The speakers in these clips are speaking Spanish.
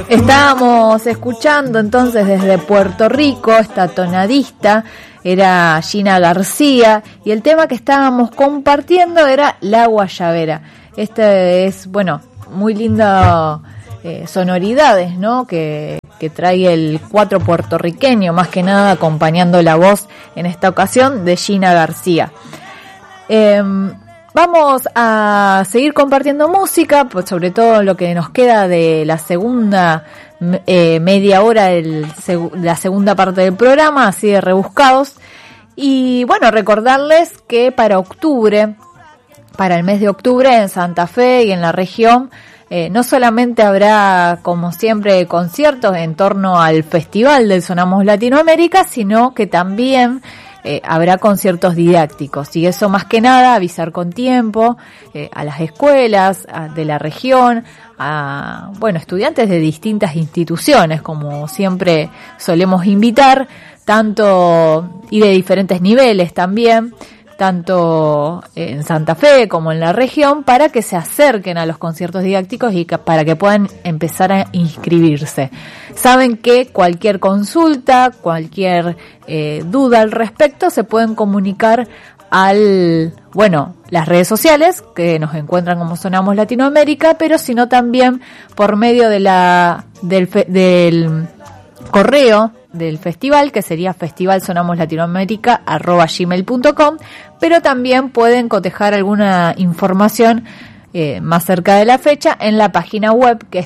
Estábamos escuchando entonces desde Puerto Rico, esta tonadista era Gina García y el tema que estábamos compartiendo era La Guayabera. Este es, bueno, muy lindo sonoridades, ¿no? Que trae el cuatro puertorriqueño, más que nada acompañando la voz en esta ocasión de Gina García. Vamos a seguir compartiendo música, pues sobre todo lo que nos queda de la segunda media hora, la segunda parte del programa, así de rebuscados. Y bueno, recordarles que para el mes de octubre en Santa Fe y en la región, no solamente habrá, como siempre, conciertos en torno al Festival del Sonamos Latinoamérica, sino que también habrá conciertos didácticos, y eso más que nada avisar con tiempo a las escuelas de la región, a estudiantes de distintas instituciones, como siempre solemos invitar, tanto y de diferentes niveles también, tanto en Santa Fe como en la región, para que se acerquen a los conciertos didácticos y para que puedan empezar a inscribirse. Saben que cualquier consulta, cualquier duda al respecto, se pueden comunicar las redes sociales, que nos encuentran como Sonamos Latinoamérica, pero sino también por medio de del correo del festival, que sería festivalsonamoslatinoamerica@gmail.com, pero también pueden cotejar alguna información más cerca de la fecha en la página web, que es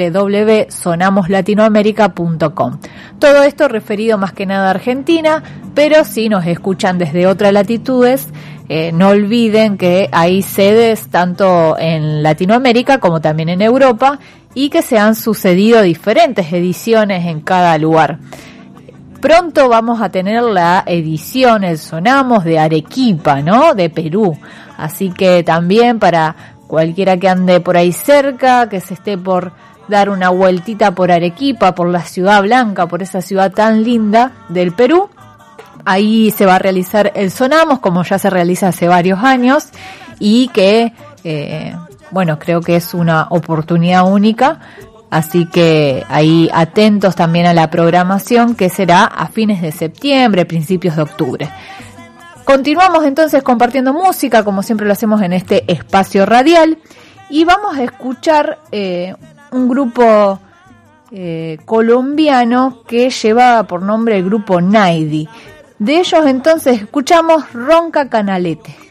www.sonamoslatinoamerica.com. Todo esto referido más que nada a Argentina, pero si nos escuchan desde otras latitudes, no olviden que hay sedes tanto en Latinoamérica como también en Europa, y que se han sucedido diferentes ediciones en cada lugar. Pronto vamos a tener la edición, el Sonamos de Arequipa, ¿no? De Perú. Así que también para cualquiera que ande por ahí cerca, que se esté por dar una vueltita por Arequipa, por la Ciudad Blanca, por esa ciudad tan linda del Perú, ahí se va a realizar el Sonamos, como ya se realiza hace varios años, y que, creo que es una oportunidad única. Así que ahí atentos también a la programación, que será a fines de septiembre, principios de octubre. Continuamos entonces compartiendo música, como siempre lo hacemos en este espacio radial, y vamos a escuchar un grupo colombiano que lleva por nombre el grupo Naidi. De ellos entonces escuchamos Ronca Canalete.